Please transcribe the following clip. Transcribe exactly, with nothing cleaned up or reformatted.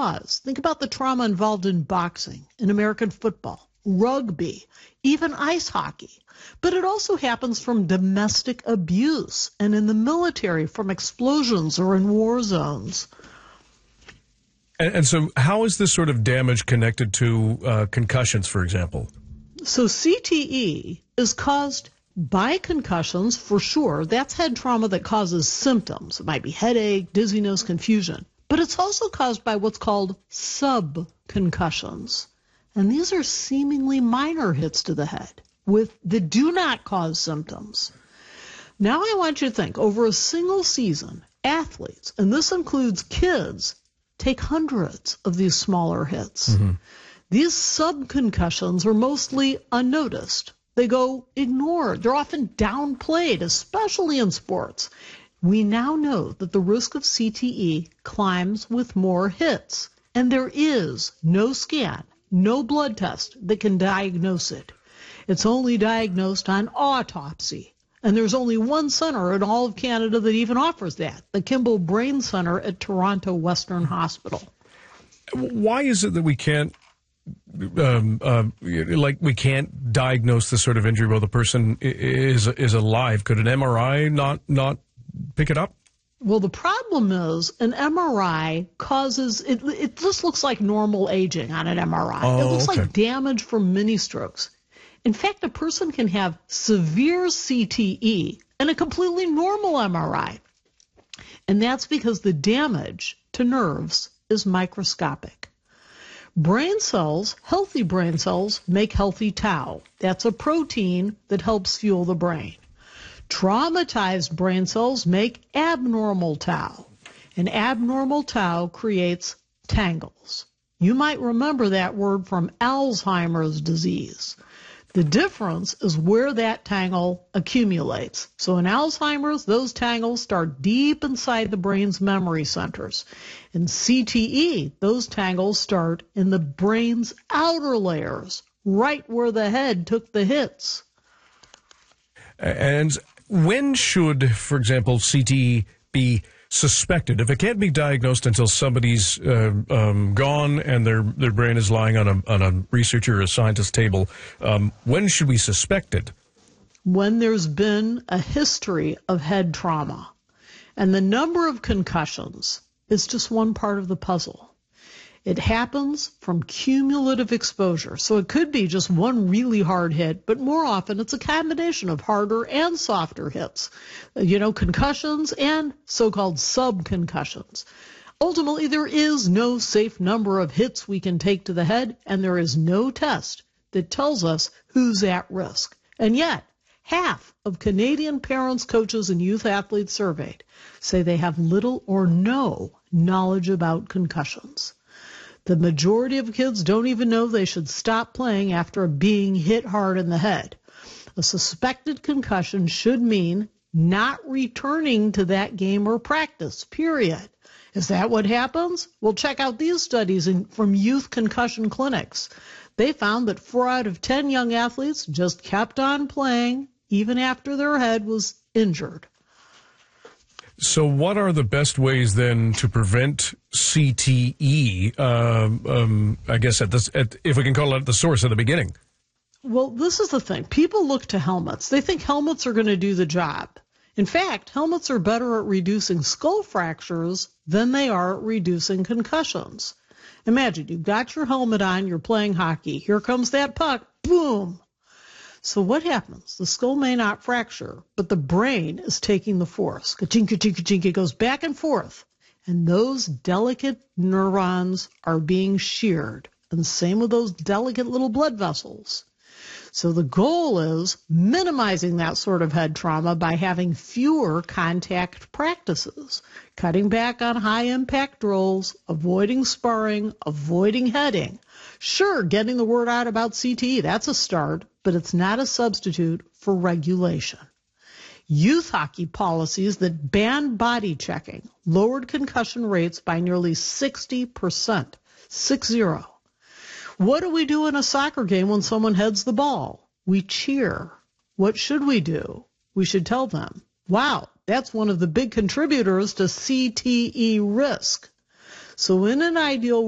cause. Think about the trauma involved in boxing, in American football, rugby, even ice hockey. But it also happens from domestic abuse and in the military from explosions or in war zones. And, and so how is this sort of damage connected to uh, concussions, for example? So C T E is caused by concussions, for sure. That's head trauma that causes symptoms. It might be headache, dizziness, confusion. But it's also caused by what's called subconcussions. And these are seemingly minor hits to the head with that do not cause symptoms. Now I want you to think, over a single season, athletes, and this includes kids, take hundreds of these smaller hits. Mm-hmm. These subconcussions are mostly unnoticed. They go ignored. They're often downplayed, especially in sports. We now know that the risk of C T E climbs with more hits, and there is no scan, no blood test that can diagnose it. It's only diagnosed on autopsy, and there's only one center in all of Canada that even offers that, the Kimball Brain Center at Toronto Western Hospital. Why is it that we can't Um, uh, like we can't diagnose this sort of injury while the person is is alive? Could an M R I not not pick it up? Well, the problem is an M R I causes it. It just looks like normal aging on an M R I. Oh, it looks okay. like damage from mini strokes. In fact, a person can have severe C T E and a completely normal M R I, and that's because the damage to nerves is microscopic. Brain cells, healthy brain cells, make healthy tau. That's a protein that helps fuel the brain. Traumatized brain cells make abnormal tau, and abnormal tau creates tangles. You might remember that word from Alzheimer's disease. The difference is where that tangle accumulates. So in Alzheimer's, those tangles start deep inside the brain's memory centers. In C T E, those tangles start in the brain's outer layers, right where the head took the hits. And when should, for example, C T E be suspected? If it can't be diagnosed until somebody's uh, um, gone and their their brain is lying on a on a researcher or a scientist table, um, when should we suspect it? When there's been a history of head trauma, and the number of concussions is just one part of the puzzle. It happens from cumulative exposure. So it could be just one really hard hit, but more often it's a combination of harder and softer hits. You know, concussions and so-called subconcussions. Ultimately, there is no safe number of hits we can take to the head, and there is no test that tells us who's at risk. And yet, half of Canadian parents, coaches, and youth athletes surveyed say they have little or no knowledge about concussions. The majority of kids don't even know they should stop playing after being hit hard in the head. A suspected concussion should mean not returning to that game or practice, period. Is that what happens? Well, check out these studies in, from youth concussion clinics. They found that four out of ten young athletes just kept on playing even after their head was injured. So what are the best ways then to prevent C T E, um, um, I guess, at this, at, if we can call it at the source at the beginning? Well, this is the thing. People look to helmets. They think helmets are going to do the job. In fact, helmets are better at reducing skull fractures than they are at reducing concussions. Imagine you've got your helmet on, you're playing hockey. Here comes that puck. Boom. So what happens? The skull may not fracture, but the brain is taking the force. Ka-chink, ka-chink, ka-chink. It goes back and forth. And those delicate neurons are being sheared. And same with those delicate little blood vessels. So the goal is minimizing that sort of head trauma by having fewer contact practices, cutting back on high-impact drills, avoiding sparring, avoiding heading. Sure, getting the word out about C T E, that's a start, but it's not a substitute for regulation. Youth hockey policies that banned body checking lowered concussion rates by nearly sixty percent. Six zero. What do we do in a soccer game when someone heads the ball? We cheer. What should we do? We should tell them, wow, that's one of the big contributors to C T E risk. So in an ideal